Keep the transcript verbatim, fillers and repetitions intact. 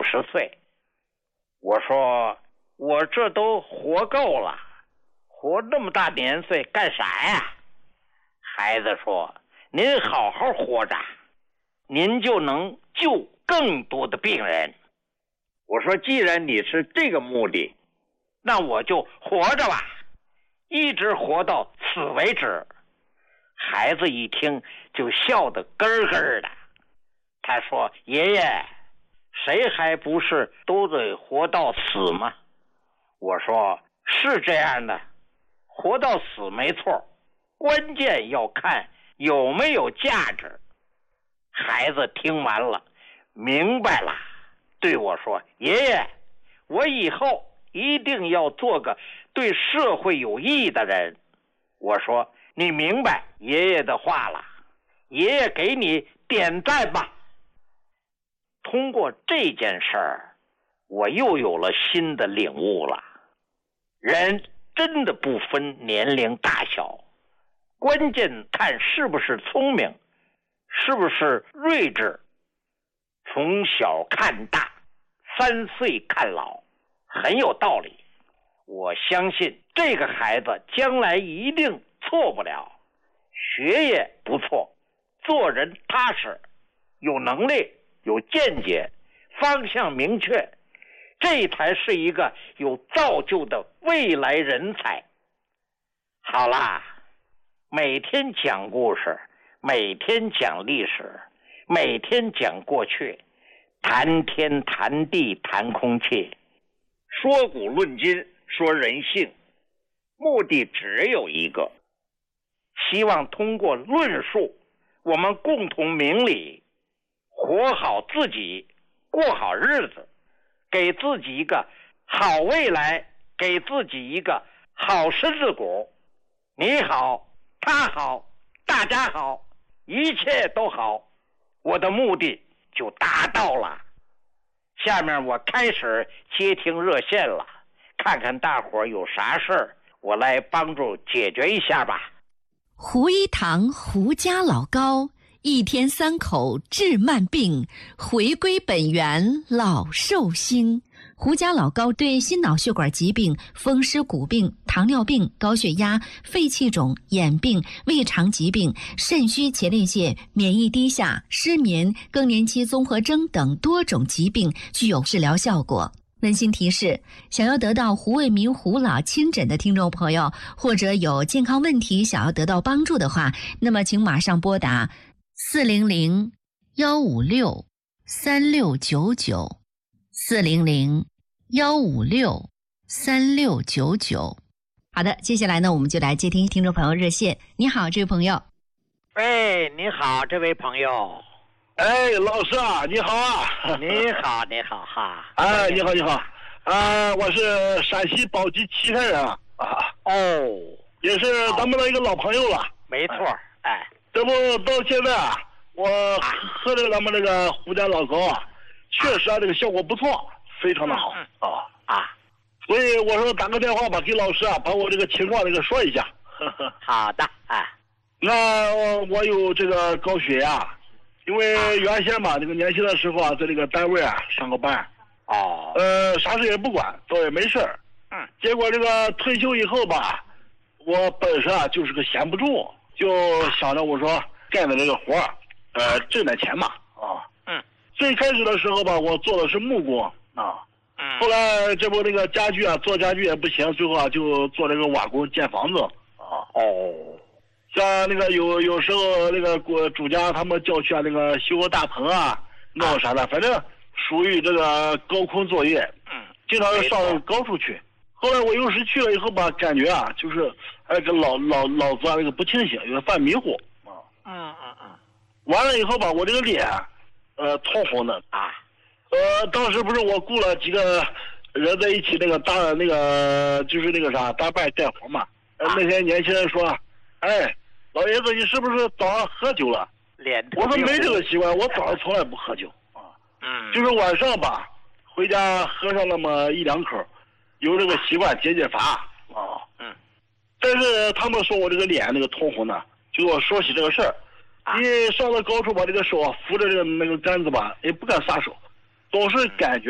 十岁。我说我这都活够了，活那么大年岁干啥呀？孩子说，您好好活着，您就能救更多的病人。我说既然你是这个目的，那我就活着吧，一直活到此为止。孩子一听就笑得咯咯的，他说，爷爷，谁还不是都得活到死吗？我说是这样的，活到死没错，关键要看有没有价值。孩子听完了明白了，对我说，爷爷，我以后一定要做个对社会有益的人。我说你明白爷爷的话了，爷爷给你点赞吧。通过这件事儿，我又有了新的领悟了。人真的不分年龄大小，关键看是不是聪明，是不是睿智。从小看大，三岁看老，很有道理。我相信这个孩子将来一定错不了，学业不错，做人踏实，有能力，有见解，方向明确，这才是一个有造就的未来人才。好啦，每天讲故事，每天讲历史，每天讲过去，谈天谈地谈空气，说古论今，说人性，目的只有一个，希望通过论述，我们共同明理，活好自己，过好日子，给自己一个好未来，给自己一个好身子骨。你好，他好，大家好，一切都好，我的目的就达到了。下面我开始接听热线了，看看大伙有啥事儿，我来帮助解决一下吧。 胡一堂胡家老高，一天三口治慢病，回归本源老寿星。胡家老高对心脑血管疾病、风湿骨病、糖尿病、高血压、肺气肿、眼病、胃肠疾病、肾虚前列腺、免疫低下、失眠、更年期综合征等多种疾病具有治疗效果。温馨提示，想要得到胡卫民胡老亲诊的听众朋友，或者有健康问题想要得到帮助的话，那么请马上拨打四零零幺五六三六九九四零零幺五六三六九九。好的，接下来呢，我们就来接听听众朋友热线。你好，这位朋友。 喂，你好，这位朋友。 哎，老师啊，你好啊！ 你好，你好哈！ 哎，你好，你好，啊、呃，我是山西宝鸡祁县人啊， 哦， 也是咱们的一个老朋友了。 没错，哎， 这不到现在啊，我喝这个咱们这个胡家老高啊，确实啊，这个效果不错，非常的好嗯啊啊， 所以我说打个电话吧，给老师啊，把我这个情况这个说一下。 好的，哎， 那我有这个高血压。因为原先嘛，这个年轻的时候啊，在这个单位啊上个班， 哦， 呃，啥事也不管，倒也没事儿。 嗯， 结果这个退休以后吧，我本身啊就是个闲不住，就想着我说干的这个活儿，呃，挣点钱嘛，啊， 嗯， 最开始的时候吧，我做的是木工啊， 嗯， 后来这不那个家具啊，做家具也不行，最后啊就做这个瓦工建房子啊， 哦。 像那个有有时候那个国主家他们叫去啊，那个修个大棚啊，弄啥的，反正属于这个高空作业， 嗯， 经常上高处去。后来我有时去了以后吧，感觉啊，就是哎，这脑脑脑子啊那个不清醒，有点犯迷糊啊。 嗯嗯嗯。 完了以后吧，我这个脸，呃，通红的啊。 呃，当时不是我雇了几个人在一起那个搭那个就是那个啥搭伴干活嘛。呃，那些年轻人说，哎。老爷子，你是不是早上喝酒了？ 脸我说没这个习惯，我早上从来不喝酒啊。 嗯， 就是晚上吧，回家喝上那么一两口，有这个习惯解解乏啊。 嗯。 但是他们说我这个脸那个通红呢，就给我说起这个事儿。因为上了高处把这个手扶着这个那个杆子吧，也不敢撒手，总是感觉。